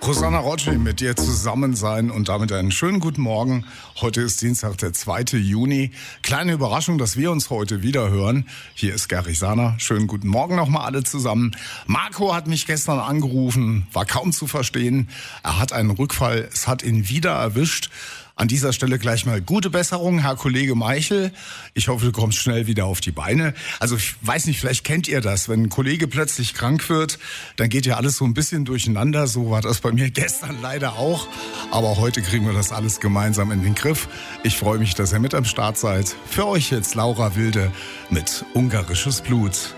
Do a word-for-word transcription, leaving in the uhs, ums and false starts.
Rosanna Rocci mit dir zusammen sein und damit einen schönen guten Morgen. Heute ist Dienstag, der zweite Juni. Kleine Überraschung, dass wir uns heute wieder hören. Hier ist Gary Sana. Schönen guten Morgen nochmal alle zusammen. Marco hat mich gestern angerufen, war kaum zu verstehen. Er hat einen Rückfall, es hat ihn wieder erwischt. An dieser Stelle gleich mal gute Besserung, Herr Kollege Meichel. Ich hoffe, du kommst schnell wieder auf die Beine. Also ich weiß nicht, vielleicht kennt ihr das. Wenn ein Kollege plötzlich krank wird, dann geht ja alles so ein bisschen durcheinander. So war das bei mir gestern leider auch. Aber heute kriegen wir das alles gemeinsam in den Griff. Ich freue mich, dass ihr mit am Start seid. Für euch jetzt Laura Wilde mit Ungarisches Blut.